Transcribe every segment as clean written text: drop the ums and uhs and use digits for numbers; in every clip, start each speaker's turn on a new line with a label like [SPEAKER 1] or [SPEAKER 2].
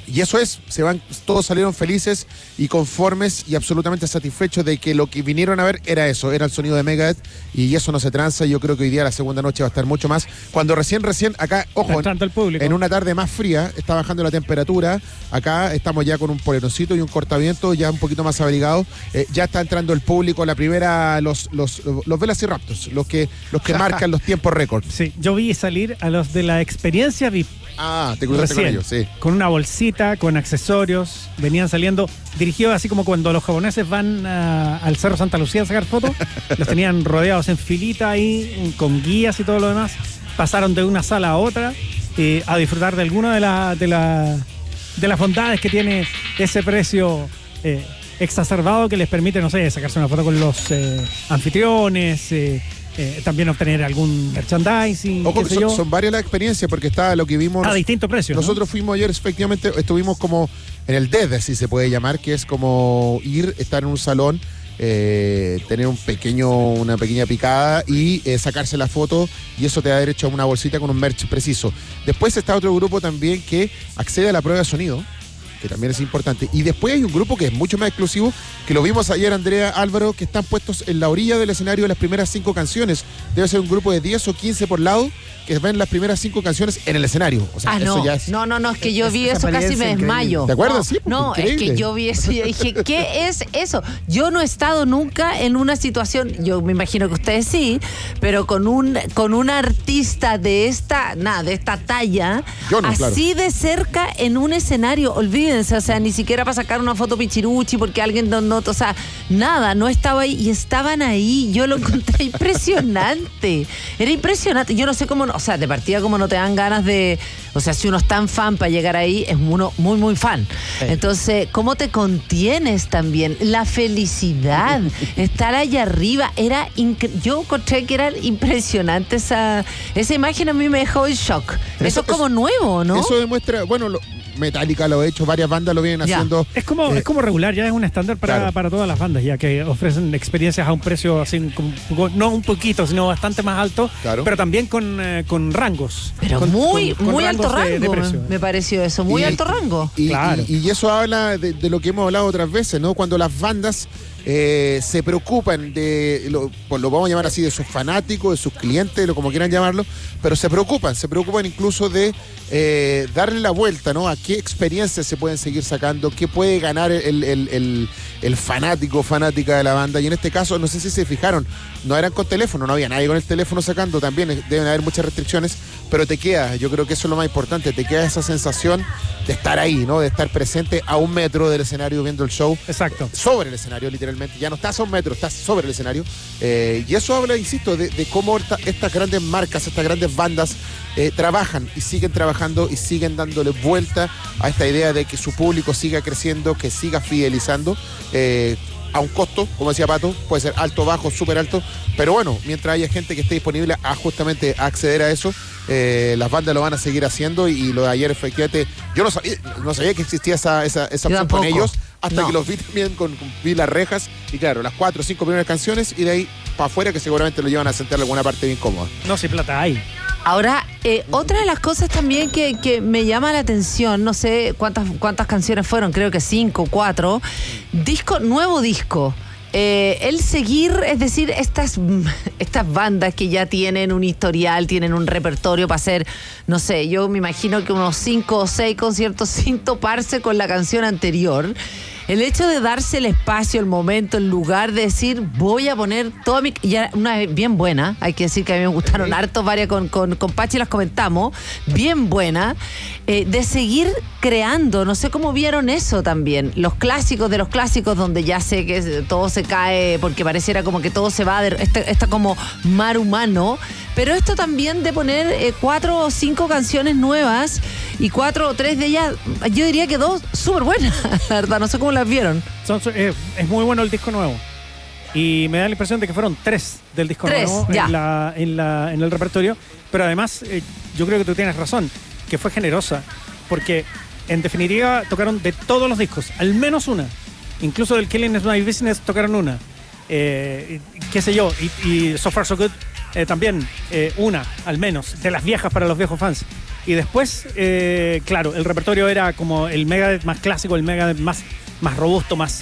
[SPEAKER 1] Y eso todos salieron felices y conformes y absolutamente satisfechos de que lo que vinieron a ver era eso, era el sonido de Megadeth, y eso no se tranza. Yo creo que hoy día la segunda noche va a estar mucho más. Cuando recién acá, ojo, en una tarde más fría, está bajando la temperatura, acá estamos ya con un poleroncito y un cortaviento ya un poquito más abrigado, ya está entrando el público, la primera, los Velociraptors, los que marcan los tiempos récord.
[SPEAKER 2] Sí, yo vi salir a los de la experiencia VIP.
[SPEAKER 1] Te cruzaste con ellos, sí.
[SPEAKER 2] Con una bolsita, con accesorios, venían saliendo, dirigidos así como cuando los japoneses van al Cerro Santa Lucía a sacar fotos, los tenían rodeados en filita ahí, con guías y todo lo demás, pasaron de una sala a otra a disfrutar de alguna de las bondades que tiene ese precio exacerbado que les permite, no sé, sacarse una foto con los anfitriones, también obtener algún merchandising.
[SPEAKER 1] Ojo, son varias las experiencias, porque está lo que vimos
[SPEAKER 2] a distintos precios.
[SPEAKER 1] Nosotros fuimos ayer, efectivamente, estuvimos como en el DED, si se puede llamar, que es como estar en un salón, tener una pequeña picada y sacarse la foto, y eso te da derecho a una bolsita con un merch preciso. Después está otro grupo también que accede a la prueba de sonido, que también es importante. Y después hay un grupo que es mucho más exclusivo, que lo vimos ayer, Andrea, Álvaro, que están puestos en la orilla del escenario de las primeras 5 canciones. Debe ser un grupo de 10 o 15 por lado, que ven las primeras 5 canciones en el escenario. O sea, eso
[SPEAKER 3] no.
[SPEAKER 1] ya es...
[SPEAKER 3] No, es que yo vi eso, casi me desmayo.
[SPEAKER 1] ¿Te acuerdas? Sí,
[SPEAKER 3] no, es que yo vi eso y dije, ¿qué es eso? Yo no he estado nunca en una situación, yo me imagino que ustedes sí, pero con un artista de esta talla, así de cerca en un escenario, olvídense, o sea, ni siquiera para sacar una foto pichiruchi porque alguien no, o sea, nada, no estaba ahí y estaban ahí. Yo lo encontré impresionante. Era impresionante. Yo no sé cómo, o sea, de partida como no te dan ganas de, o sea, si uno es tan fan para llegar ahí, es uno muy, muy fan. Sí. Entonces, ¿cómo te contienes también? La felicidad, estar allá arriba, yo encontré que era impresionante esa imagen. A mí me dejó en shock. Eso es como nuevo, ¿no?
[SPEAKER 1] Eso demuestra, bueno, Metallica lo ha hecho, varias bandas lo vienen haciendo.
[SPEAKER 2] Es como regular, ya es un estándar para todas las bandas, ya que ofrecen experiencias a un precio así, no un poquito, sino bastante más alto, pero también con rangos.
[SPEAKER 3] Pero con muy alto rango, de precio, me pareció eso, muy alto rango.
[SPEAKER 1] Y eso habla de lo que hemos hablado otras veces, ¿no? Cuando las bandas se preocupan lo vamos a llamar así, de sus fanáticos, de sus clientes, como quieran llamarlo, pero se preocupan incluso de darle la vuelta, ¿no? A qué experiencias se pueden seguir sacando, qué puede ganar el fanático o fanática de la banda. Y en este caso, no sé si se fijaron, no eran con teléfono, no había nadie con el teléfono sacando, también deben haber muchas restricciones, pero te queda, yo creo que eso es lo más importante, te queda esa sensación de estar ahí, ¿no? De estar presente a 1 metro del escenario viendo el show.
[SPEAKER 2] Exacto.
[SPEAKER 1] Sobre el escenario, literalmente. Ya no estás a 1 metro, estás sobre el escenario. Y eso habla, insisto, de cómo estas grandes marcas, estas grandes bandas trabajan y siguen trabajando y siguen dándole vuelta a esta idea de que su público siga creciendo, que siga fidelizando. A un costo, como decía Pato, puede ser alto, bajo, súper alto, pero bueno, mientras haya gente que esté disponible a justamente acceder a eso, las bandas lo van a seguir haciendo. Y lo de ayer, efectivamente, yo no sabía que existía esa opción con ellos, hasta que los vi también vi las rejas, y claro, las 4 o 5 primeras canciones, y de ahí para afuera, que seguramente lo llevan a sentar en alguna parte bien cómoda.
[SPEAKER 2] No, si plata hay.
[SPEAKER 3] Ahora, otra de las cosas también que me llama la atención, no sé cuántas canciones fueron, creo que 5 o 4, nuevo disco. El seguir, es decir, estas bandas que ya tienen un historial, tienen un repertorio para hacer, no sé, yo me imagino que unos 5 o 6 conciertos sin toparse con la canción anterior. El hecho de darse el espacio, el momento, el lugar, de decir, voy a poner toda mi... Ya una vez bien buena, hay que decir que a mí me gustaron hartos, varias con Pachi las comentamos, bien buena, de seguir creando, no sé cómo vieron eso también, los clásicos de los clásicos, donde ya sé que todo se cae, porque pareciera como que todo se va, está como mar humano, pero esto también de poner 4 o 5 canciones nuevas, y 4 o 3 de ellas, yo diría que 2 súper buenas, la verdad, no sé cómo las vieron.
[SPEAKER 2] Es muy bueno el disco nuevo. Y me da la impresión de que fueron 3 del disco nuevo en el repertorio. Pero además, yo creo que tú tienes razón, que fue generosa. Porque, en definitiva, tocaron de todos los discos, al menos una. Incluso del Killing is My Business tocaron una. Qué sé yo. Y So Far So Good también una, al menos. De las viejas para los viejos fans. Y después, claro, el repertorio era como el Megadeth más clásico, el Megadeth más robusto, más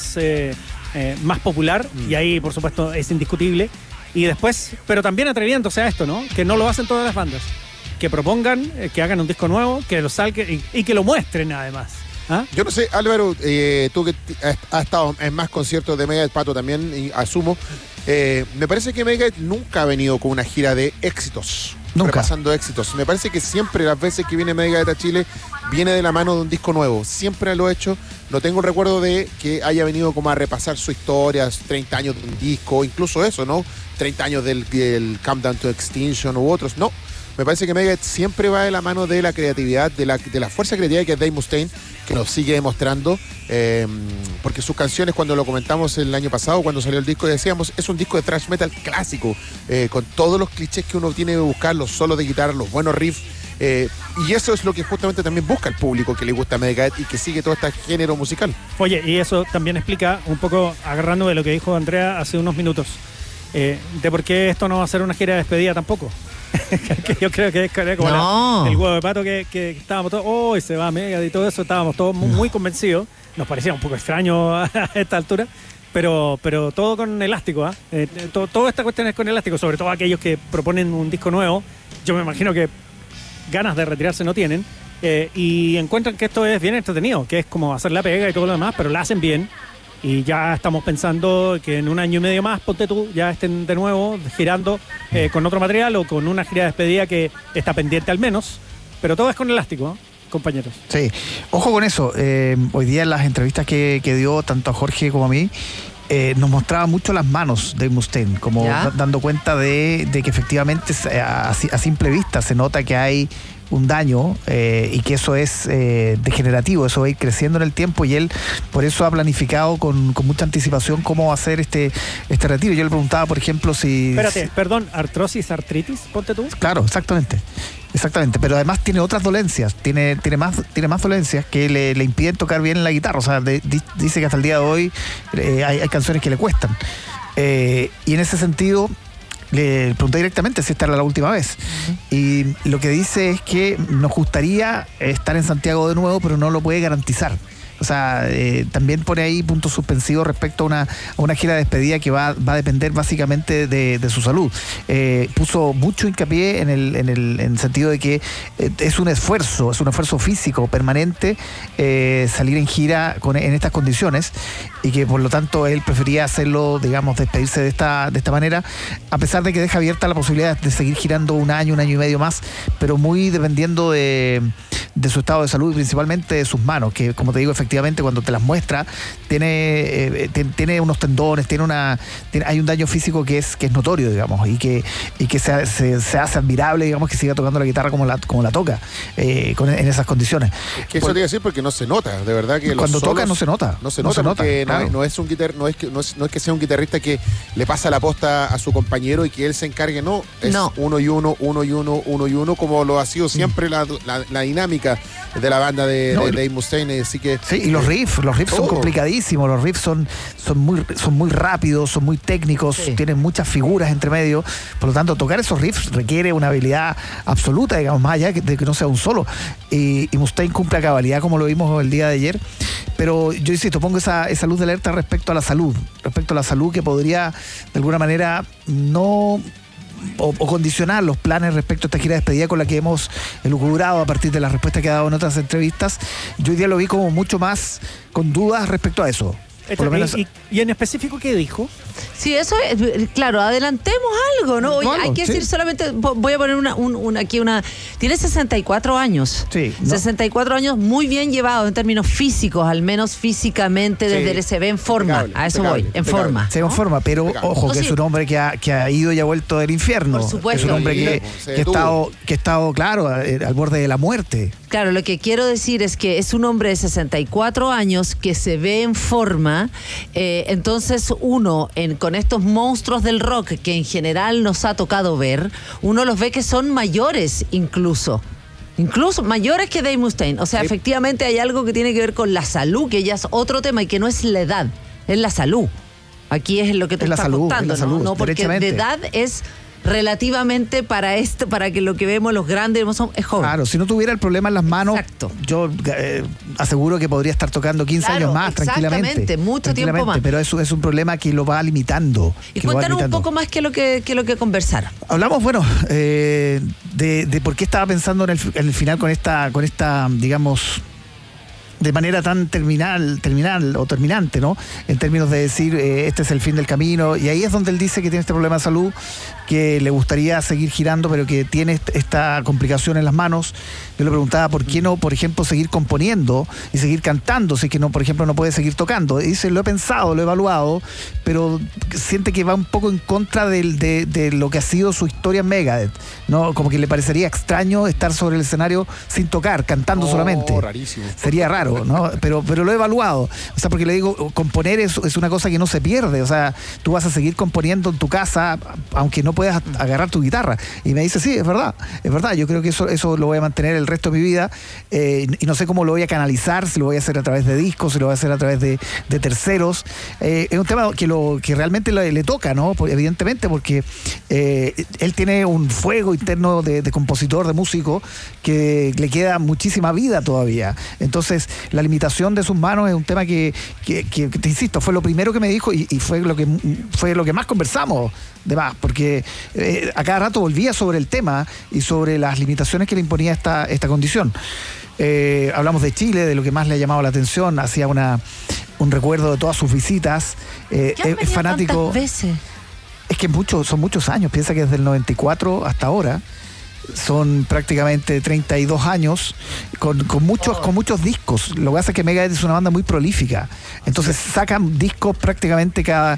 [SPEAKER 2] popular. Y ahí, por supuesto, es indiscutible. Y después, pero también atreviéndose a esto, ¿no? Que no lo hacen todas las bandas. Que propongan, que hagan un disco nuevo, que lo salgan y que lo muestren además. ¿Ah?
[SPEAKER 1] Yo no sé, Álvaro, tú que has estado en más conciertos de Megadeth, Pato también, y asumo, me parece que Megadeth nunca ha venido con una gira de éxitos.
[SPEAKER 4] Nunca.
[SPEAKER 1] Repasando éxitos. Me parece que siempre, las veces que viene Megadeth a Chile, viene de la mano de un disco nuevo. Siempre lo he hecho. No tengo el recuerdo de que haya venido como a repasar su historia, 30 años de un disco, incluso eso, ¿no? 30 años del Countdown to Extinction u otros. No. Me parece que Megadeth siempre va de la mano de la creatividad, de la fuerza creativa que es Dave Mustaine, que nos sigue demostrando, porque sus canciones, cuando lo comentamos el año pasado, cuando salió el disco, decíamos, es un disco de thrash metal clásico, con todos los clichés que uno tiene que buscar, los solos de guitarra, los buenos riffs, y eso es lo que justamente también busca el público que le gusta Megadeth y que sigue todo este género musical.
[SPEAKER 2] Oye, y eso también explica un poco, agarrando de lo que dijo Andrea hace unos minutos, de por qué esto no va a ser una gira de despedida tampoco. Que yo creo que es como el huevo de pato que estábamos todos, y se va Megadeth y todo eso, estábamos todos muy convencidos. Nos parecía un poco extraño a esta altura, pero todo con elástico, toda esta cuestión es con elástico, sobre todo aquellos que proponen un disco nuevo. Yo me imagino que ganas de retirarse no tienen, y encuentran que esto es bien entretenido, que es como hacer la pega y todo lo demás, pero la hacen bien. Y ya estamos pensando que en un año y medio más, ponte tú, ya estén de nuevo girando con otro material o con una gira de despedida que está pendiente al menos. Pero todo es con elástico, ¿eh, compañeros?
[SPEAKER 4] Sí, ojo con eso. Hoy día en las entrevistas que dio tanto a Jorge como a mí, nos mostraba mucho las manos de Mustaine, como dando cuenta de que efectivamente a simple vista se nota que hay un daño y que eso es degenerativo, eso va a ir creciendo en el tiempo, y él por eso ha planificado con mucha anticipación cómo va a ser este retiro. Yo le preguntaba, por ejemplo,
[SPEAKER 2] perdón, artrosis, artritis, ponte tú.
[SPEAKER 4] Claro, exactamente, pero además tiene otras dolencias, tiene más dolencias que le impiden tocar bien la guitarra. O sea, dice que hasta el día de hoy hay canciones que le cuestan, y en ese sentido le pregunté directamente si esta era la última vez. Y lo que dice es que nos gustaría estar en Santiago de nuevo, pero no lo puede garantizar. O sea, también pone ahí puntos suspensivos respecto a una gira de despedida que va a depender básicamente de su salud. Puso mucho hincapié en el sentido de que es un esfuerzo físico permanente salir en gira en estas condiciones, y que por lo tanto él prefería hacerlo, digamos, despedirse de esta manera, a pesar de que deja abierta la posibilidad de seguir girando un año y medio más, pero muy dependiendo de su estado de salud y principalmente de sus manos, que, como te digo, efectivamente cuando te las muestra tiene unos tendones, hay un daño físico que es notorio, digamos, y que se hace admirable, digamos, que siga tocando la guitarra como la toca en esas condiciones.
[SPEAKER 1] Que eso te iba a decir porque no se nota, de verdad que
[SPEAKER 4] cuando toca no se nota.
[SPEAKER 1] No se nota porque claro, no es que sea un guitarrista que le pasa la posta a su compañero y que él se encargue, uno y uno, como lo ha sido siempre la dinámica de la banda de Dave Mustaine, así que
[SPEAKER 4] sí, y los riffs son complicadísimos, los riffs son muy rápidos, son muy técnicos, tienen muchas figuras entre medio, por lo tanto tocar esos riffs requiere una habilidad absoluta, digamos, más allá de que no sea un solo, y Mustaine cumple a cabalidad, como lo vimos el día de ayer. Pero yo insisto, pongo esa luz de alerta respecto a la salud que podría de alguna manera no o condicionar los planes respecto a esta gira de despedida con la que hemos elucubrado a partir de la respuesta que ha dado en otras entrevistas. Yo hoy día lo vi como mucho más con dudas respecto a eso. Por lo menos...
[SPEAKER 2] ¿Y en específico qué dijo?
[SPEAKER 3] Sí, eso es, claro, adelantemos algo, ¿no? Oye, hay que decir solamente, voy a poner aquí una... Tiene 64 años.
[SPEAKER 4] Sí.
[SPEAKER 3] 64 años muy bien llevados en términos físicos, al menos físicamente, desde que se ve en forma. A eso voy, en forma.
[SPEAKER 4] Se ve en forma, pero ojo, que es un hombre que ha ido y ha vuelto del infierno.
[SPEAKER 3] Por supuesto.
[SPEAKER 4] Es un hombre que ha estado, claro, al borde de la muerte.
[SPEAKER 3] Claro, lo que quiero decir es que es un hombre de 64 años que se ve en forma. Entonces uno, con estos monstruos del rock que en general nos ha tocado ver, uno los ve que son mayores incluso mayores que Dave Mustaine. O sea, efectivamente hay algo que tiene que ver con la salud, que ya es otro tema y que no es la edad, es la salud. Aquí es lo que tú estás contando, ¿no? No, porque de edad es relativamente para que lo que vemos los grandes es joven.
[SPEAKER 4] Claro, si no tuviera el problema en las manos,
[SPEAKER 3] Exacto.
[SPEAKER 4] yo aseguro que podría estar tocando 15 años más tranquilamente.
[SPEAKER 3] Exactamente, mucho tiempo más.
[SPEAKER 4] Pero eso es un problema que lo va limitando.
[SPEAKER 3] Y cuéntanos un poco más que lo que conversaron.
[SPEAKER 4] Hablamos, bueno, de por qué estaba pensando en el final con esta, digamos, de manera tan terminal o terminante, ¿no? En términos de decir, este es el fin del camino. Y ahí es donde él dice que tiene este problema de salud, que le gustaría seguir girando, pero que tiene esta complicación en las manos. Yo le preguntaba por qué no, por ejemplo, seguir componiendo y seguir cantando, si es que no, por ejemplo, no puede seguir tocando. Y dice, lo he pensado, lo he evaluado, pero siente que va un poco en contra de lo que ha sido su historia en Megadeth, ¿no? Como que le parecería extraño estar sobre el escenario sin tocar, cantando solamente.
[SPEAKER 1] Rarísimo.
[SPEAKER 4] Sería raro, ¿no? Pero lo he evaluado. O sea, porque le digo, componer es una cosa que no se pierde. O sea, tú vas a seguir componiendo en tu casa, aunque no puedas agarrar tu guitarra. Y me dice, sí, es verdad. Yo creo que eso lo voy a mantener el resto de mi vida. Y no sé cómo lo voy a canalizar, si lo voy a hacer a través de discos, si lo voy a hacer a través de terceros. Es un tema que realmente le toca, ¿no? Evidentemente, porque él tiene un fuego interno de compositor, de músico, que le queda muchísima vida todavía. Entonces, la limitación de sus manos es un tema que te insisto, fue lo primero que me dijo y fue lo que más conversamos de más, porque a cada rato volvía sobre el tema y sobre las limitaciones que le imponía esta condición. Hablamos de Chile, de lo que más le ha llamado la atención, hacía un recuerdo de todas sus visitas. Es fanático.
[SPEAKER 3] ¿Tantas veces?
[SPEAKER 4] Es que son muchos años, piensa que desde el 94 hasta ahora. Son prácticamente 32 años con muchos discos. Lo que pasa es que Megadeth es una banda muy prolífica. Entonces sacan discos prácticamente cada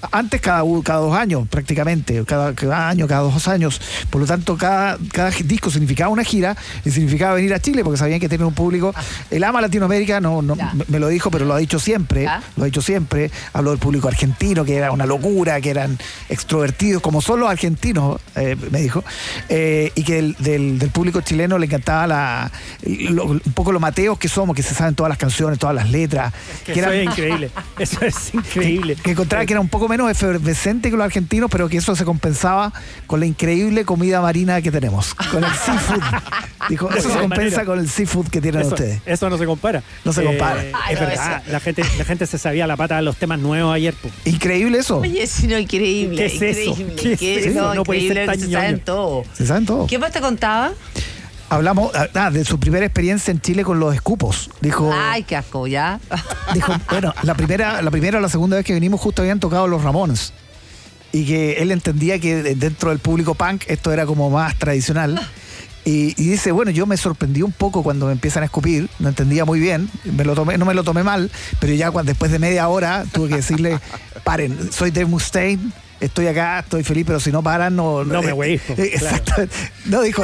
[SPEAKER 4] 2 años, prácticamente, cada año, cada 2 años. Por lo tanto, cada disco significaba una gira y significaba venir a Chile, porque sabían que tienen un público. Él ama Latinoamérica, no me lo dijo, pero lo ha dicho siempre. Habló del público argentino, que era una locura, que eran extrovertidos, como son los argentinos, me dijo. Y que del público chileno le encantaba un poco lo mateos que somos, que se saben todas las canciones, todas las letras.
[SPEAKER 2] Eso es increíble. Eso es increíble.
[SPEAKER 4] Que encontraba que era un poco menos efervescente que los argentinos, pero que eso se compensaba con la increíble comida marina que tenemos, con el seafood. Dijo, eso se compensa con el seafood que tienen ustedes.
[SPEAKER 2] Eso no se compara.
[SPEAKER 4] No se compara.
[SPEAKER 2] Es verdad. La gente se sabía la pata de los temas nuevos ayer. Po.
[SPEAKER 4] Increíble eso.
[SPEAKER 3] Oye, si no, increíble.
[SPEAKER 2] ¿Qué es eso? ¿Qué es eso?
[SPEAKER 3] No puede ser tan ñoño.
[SPEAKER 4] Se saben todo.
[SPEAKER 3] ¿Qué más te contaba?
[SPEAKER 4] Hablamos de su primera experiencia en Chile con los escupos. Dijo,
[SPEAKER 3] ay, qué asco, ¿ya?
[SPEAKER 4] Dijo, bueno, la primera o la segunda vez que vinimos justo habían tocado los Ramones. Y que él entendía que dentro del público punk esto era como más tradicional. Y dice, bueno, yo me sorprendí un poco cuando me empiezan a escupir, no entendía muy bien, no me lo tomé mal, pero ya después de media hora tuve que decirle, paren, soy Dave Mustaine, estoy acá, estoy feliz, pero si no paran, no
[SPEAKER 2] me güey.
[SPEAKER 4] Exactamente. Claro. Dijo,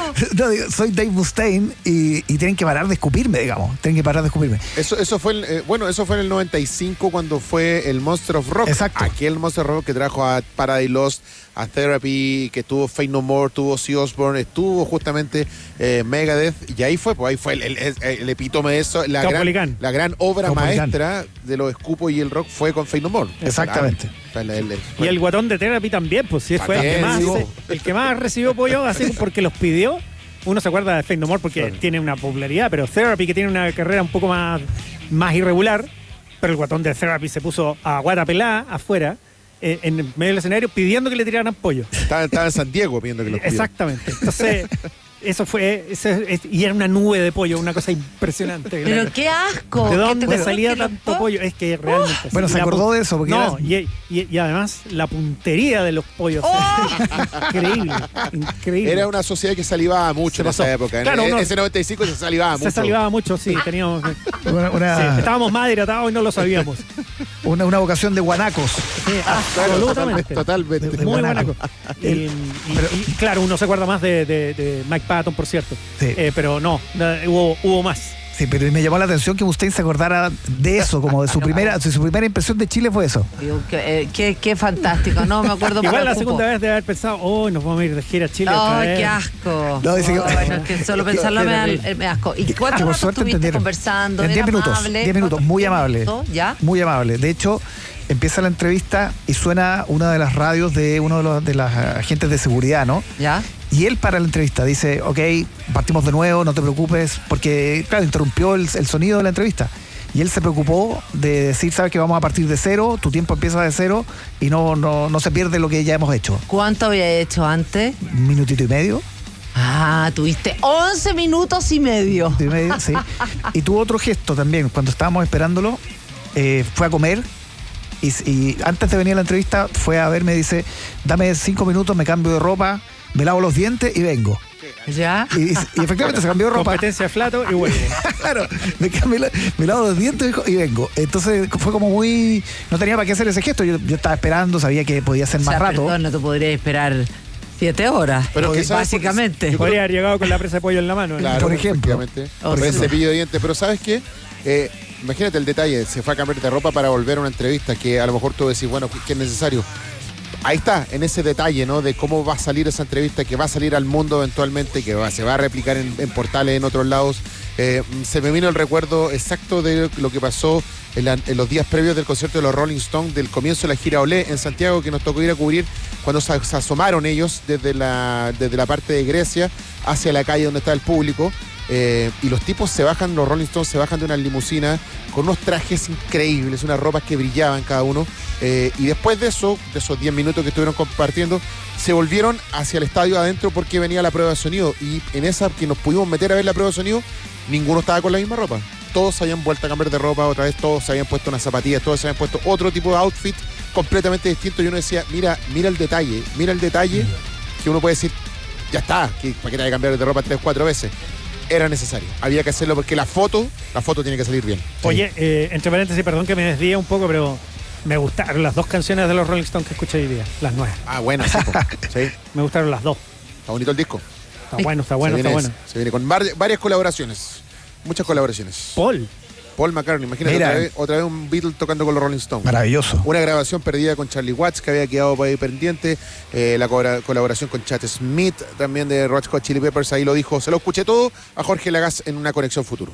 [SPEAKER 4] soy Dave Mustaine y tienen que parar de escupirme, digamos. Tienen que parar de escupirme.
[SPEAKER 1] Eso fue en el 95 cuando fue el Monster of Rock.
[SPEAKER 4] Exacto.
[SPEAKER 1] Aquel Monster of Rock que trajo a Paradise Lost, a Therapy, que tuvo Faith No More, tuvo Ozzy Osbourne, estuvo justamente Megadeth, y ahí fue el epítome de eso, la gran obra maestra de los escupos y el rock fue con Faith No More.
[SPEAKER 4] Exactamente.
[SPEAKER 2] Y el guatón de Therapy también, pues sí, fue el que más recibió apoyo, así porque los pidió. Uno se acuerda de Faith No More porque tiene una popularidad, pero Therapy, que tiene una carrera un poco más irregular, pero el guatón de Therapy se puso a guata pelada afuera, en medio del escenario, pidiendo que le tiraran pollo.
[SPEAKER 1] Estaba en San Diego pidiendo que lo pidieran.
[SPEAKER 2] Exactamente. Entonces, y era una nube de pollo, una cosa impresionante.
[SPEAKER 3] Pero qué asco.
[SPEAKER 2] ¿De dónde salía tanto pollo? Es que realmente...
[SPEAKER 4] Bueno, se acordó de eso. Porque
[SPEAKER 2] y además la puntería de los pollos. Increíble.
[SPEAKER 1] Era una sociedad que salivaba mucho en esa época.
[SPEAKER 2] Claro,
[SPEAKER 1] en ese 95 se salivaba mucho.
[SPEAKER 2] Se salivaba mucho, sí. Teníamos... estábamos más hidratados y no lo sabíamos.
[SPEAKER 4] Una vocación de guanacos.
[SPEAKER 2] Sí, absolutamente.
[SPEAKER 1] Totalmente.
[SPEAKER 2] Muy guanaco. Y claro, uno se acuerda más de Mike Patton, por cierto. Sí. Pero no, hubo más.
[SPEAKER 4] Sí, pero me llamó la atención que usted se acordara de eso, como de su primera impresión de Chile fue eso.
[SPEAKER 3] Qué fantástico, no me acuerdo.
[SPEAKER 2] Igual la segunda vez de haber pensado, nos vamos a ir de gira a Chile.
[SPEAKER 3] Qué asco.
[SPEAKER 4] No, dice
[SPEAKER 3] que solo pensarlo me da asco. ¿Y cuánto rato estuviste conversando?
[SPEAKER 4] En 10 minutos, muy amable.
[SPEAKER 3] ¿Ya?
[SPEAKER 4] Muy amable. De hecho, empieza la entrevista y suena una de las radios de uno de los agentes de seguridad, ¿no?
[SPEAKER 3] ¿Ya?
[SPEAKER 4] Y él para la entrevista dice, ok, partimos de nuevo, no te preocupes, porque, claro, interrumpió el sonido de la entrevista. Y él se preocupó de decir, sabes que vamos a partir de cero, tu tiempo empieza de cero y no se pierde lo que ya hemos hecho.
[SPEAKER 3] ¿Cuánto había hecho antes?
[SPEAKER 4] 1 minutito y medio.
[SPEAKER 3] Ah, tuviste 11 minutos y medio.
[SPEAKER 4] Sí. Y tuvo otro gesto también, cuando estábamos esperándolo, fue a comer y antes de venir a la entrevista fue a verme y dice, dame 5 minutos, me cambio de ropa, me lavo los dientes y vengo.
[SPEAKER 3] ¿Ya?
[SPEAKER 4] Y efectivamente se cambió de ropa.
[SPEAKER 2] Competencia flato y vuelvo.
[SPEAKER 4] Claro, me lavo los dientes y vengo. Entonces fue como muy... No tenía para qué hacer ese gesto. Yo estaba esperando, sabía que podía ser más rato.
[SPEAKER 3] Perdón, no te podría esperar 7 horas.
[SPEAKER 1] Pero que
[SPEAKER 3] básicamente.
[SPEAKER 2] Podría haber llegado con la presa de pollo en la mano.
[SPEAKER 1] Claro,
[SPEAKER 4] por ejemplo.
[SPEAKER 1] Por ese cepillo de dientes. Pero ¿sabes qué? Imagínate el detalle. Se fue a cambiar de ropa para volver a una entrevista que a lo mejor tú decís, bueno, ¿qué es necesario? Ahí está, en ese detalle, ¿no? De cómo va a salir esa entrevista, que va a salir al mundo eventualmente, que se va a replicar en portales en otros lados. Se me vino el recuerdo exacto de lo que pasó en los días previos del concierto de los Rolling Stones, del comienzo de la gira Olé en Santiago, que nos tocó ir a cubrir cuando se asomaron ellos desde la parte de Grecia hacia la calle donde está el público. Y los tipos los Rolling Stones se bajan de una limusina con unos trajes increíbles, unas ropas que brillaban cada uno, y después de esos 10 minutos que estuvieron compartiendo, se volvieron hacia el estadio adentro porque venía la prueba de sonido, y en esa que nos pudimos meter a ver la prueba de sonido, ninguno estaba con la misma ropa, todos se habían vuelto a cambiar de ropa otra vez, todos se habían puesto unas zapatillas, todos se habían puesto otro tipo de outfit completamente distinto, y uno decía, mira el detalle, que uno puede decir, ya está, ¿para qué te hay que cambiar de ropa 3 o 4 veces? Era necesario, había que hacerlo porque la foto tiene que salir bien.
[SPEAKER 2] Oye, entre paréntesis, perdón que me desvíe un poco, pero me gustaron las 2 canciones de los Rolling Stones que escuché hoy día, las nuevas.
[SPEAKER 1] Ah, bueno, sí.
[SPEAKER 2] Me gustaron las 2.
[SPEAKER 1] Está bonito el disco.
[SPEAKER 2] Está bueno.
[SPEAKER 1] Se viene con varias colaboraciones, muchas colaboraciones. Paul McCartney, imagínate, otra vez un Beatle tocando con los Rolling Stones.
[SPEAKER 4] Maravilloso.
[SPEAKER 1] Una grabación perdida con Charlie Watts, que había quedado por ahí pendiente. La colaboración con Chad Smith, también de Red Hot Chili Peppers, ahí lo dijo. Se lo escuché todo a Jorge Lagasse en una conexión futuro.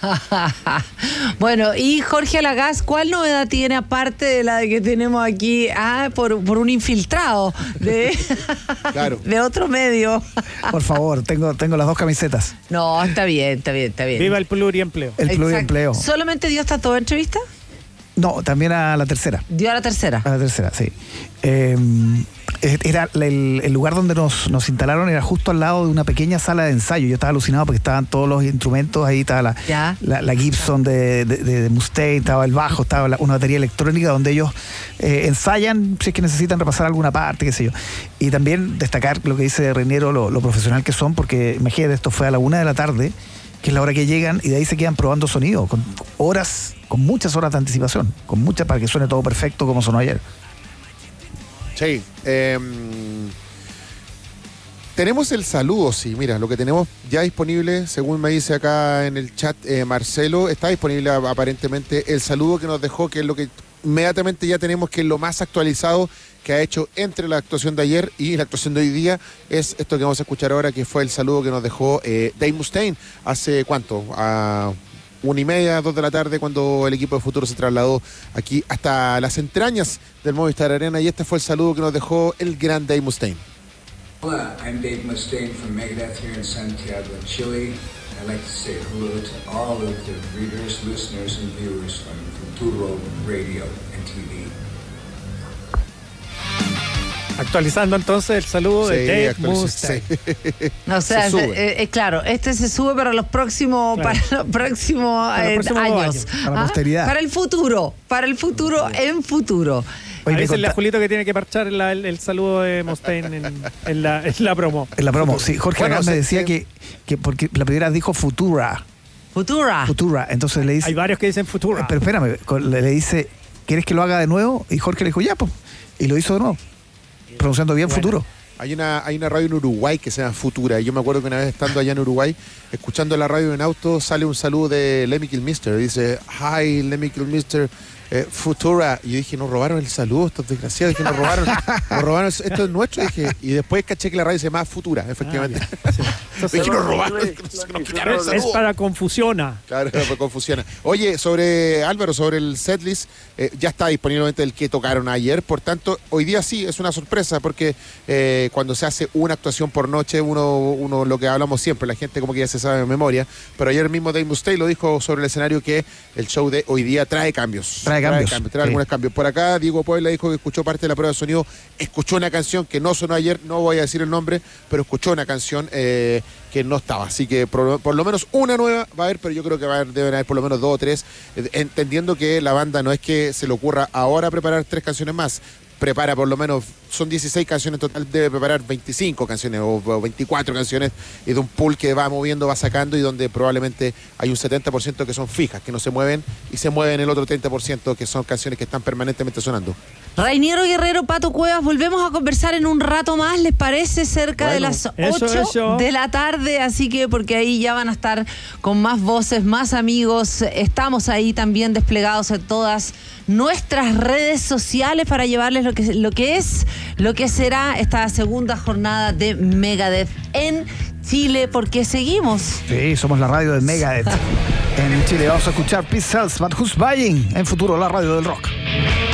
[SPEAKER 3] Bueno, y Jorge Lagasse, ¿cuál novedad tiene aparte de la de que tenemos aquí? Por un infiltrado
[SPEAKER 1] Claro.
[SPEAKER 3] de otro medio.
[SPEAKER 4] Por favor, tengo las 2 camisetas.
[SPEAKER 3] No, está bien.
[SPEAKER 2] Viva el pluriempleo.
[SPEAKER 4] El pluriempleo.
[SPEAKER 3] ¿Solamente dio esta toda entrevista?
[SPEAKER 4] No, también a la tercera.
[SPEAKER 3] Dio a la tercera.
[SPEAKER 4] A la tercera, sí. Era el lugar donde nos instalaron, era justo al lado de una pequeña sala de ensayo. Yo estaba alucinado porque estaban todos los instrumentos, ahí estaba la Gibson de Mustaine, estaba el bajo, estaba una batería electrónica donde ellos ensayan si es que necesitan repasar alguna parte, qué sé yo. Y también destacar lo que dice Reiniero, lo profesional que son, porque imagínate, esto fue a la 1 de la tarde, que es la hora que llegan, y de ahí se quedan probando sonido, con muchas horas de anticipación, para que suene todo perfecto como sonó ayer.
[SPEAKER 1] Sí. Tenemos el saludo, sí, mira, lo que tenemos ya disponible, según me dice acá en el chat Marcelo, está disponible aparentemente el saludo que nos dejó, que es lo que inmediatamente ya tenemos, que es lo más actualizado que ha hecho entre la actuación de ayer y la actuación de hoy día, es esto que vamos a escuchar ahora, que fue el saludo que nos dejó Dave Mustaine hace, ¿cuánto? A 1:30, 2 de la tarde, cuando el equipo de Futuro se trasladó aquí hasta las entrañas del Movistar Arena, y este fue el saludo que nos dejó el gran Dave Mustaine.
[SPEAKER 5] Hola, I'm Dave Mustaine from Megadeth here in Santiago, Chile. I'd like to say hello to all of the readers, listeners, and viewers from Futuro Radio and TV.
[SPEAKER 2] Actualizando entonces el saludo de Dave Mustaine.
[SPEAKER 3] O sea, claro, este se sube para los próximos,
[SPEAKER 2] claro,
[SPEAKER 3] para los próximos años.
[SPEAKER 4] Para la posteridad.
[SPEAKER 3] Para el futuro en futuro.
[SPEAKER 2] Avísenle a Julito que tiene que parchar el saludo de Mustaine en la promo.
[SPEAKER 4] En la promo, sí. Jorge Lagasse me decía que porque la primera dijo Futura, entonces le dice...
[SPEAKER 2] Hay varios que dicen Futura.
[SPEAKER 4] Pero espérame, le dice, ¿quieres que lo haga de nuevo? Y Jorge le dijo, ya, pues. Y lo hizo de nuevo, pronunciando bien Futuro.
[SPEAKER 1] Hay una radio en Uruguay que se llama Futura. Y yo me acuerdo que una vez estando allá en Uruguay, escuchando la radio en auto, sale un saludo de Lemmy Kilmister. Dice, hi, Lemmy Kilmister, Futura. Y yo dije, nos robaron el saludo, estos desgraciados. Dije, nos robaron, esto es nuestro. Dije, y después caché que la radio se llama Futura, efectivamente. Dije, nos robaron, nos quitaron el saludo.
[SPEAKER 2] Es para confusiona.
[SPEAKER 1] Claro, pues confusiona. Oye, Álvaro, sobre el setlist, ya está disponible el que tocaron ayer, por tanto, hoy día sí es una sorpresa, porque cuando se hace una actuación por noche, uno lo que hablamos siempre, la gente como que ya se sabe de memoria, pero ayer mismo Dave Mustaine lo dijo sobre el escenario que el show de hoy día trae cambios. Trae algunos cambios. Por acá, Diego Puebla dijo que escuchó parte de la prueba de sonido, escuchó una canción que no sonó ayer, no voy a decir el nombre, pero escuchó una canción que no estaba. Así que por lo menos una nueva va a haber, pero yo creo que deben haber por lo menos 2 o 3, entendiendo que la banda no es que se le ocurra ahora preparar 3 canciones más. Prepara por lo menos, son 16 canciones en total, debe preparar 25 canciones o 24 canciones, y de un pool que va moviendo, va sacando, y donde probablemente hay un 70% que son fijas, que no se mueven, y se mueven el otro 30% que son canciones que están permanentemente sonando.
[SPEAKER 3] Rainiero Guerrero, Pato Cuevas, volvemos a conversar en un rato más, ¿les parece? Cerca de las 8 de la tarde, así que porque ahí ya van a estar con más voces, más amigos. Estamos ahí también desplegados en todas nuestras redes sociales para llevarles lo que será esta segunda jornada de Megadeth en Chile, porque seguimos.
[SPEAKER 4] Sí, somos la radio de Megadeth en Chile. Vamos a escuchar Peace Cells, But Who's Buying en Futuro, la radio del rock.